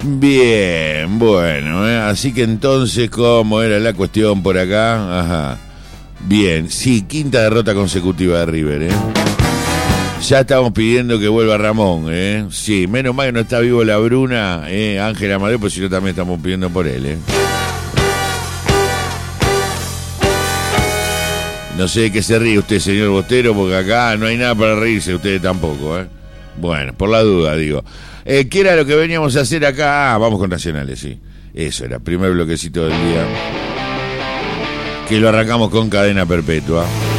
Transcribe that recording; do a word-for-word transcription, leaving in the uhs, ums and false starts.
Bien, bueno, ¿eh? Así que entonces, ¿cómo era la cuestión por acá? Ajá. Bien, sí, quinta derrota consecutiva de River, ¿eh? Ya estamos pidiendo que vuelva Ramón, ¿eh? Sí, menos mal que no está vivo la Bruna, ¿eh? Ángel Amadeo, pues si no también estamos pidiendo por él, ¿eh? No sé de qué se ríe usted, señor Bostero, porque acá no hay nada para reírse, ustedes tampoco, ¿eh? Bueno, por la duda, digo. Eh, ¿Qué era lo que veníamos a hacer acá? Ah, vamos con Nacionales, sí. Eso era, primer bloquecito del día. Que lo arrancamos con Cadena Perpetua.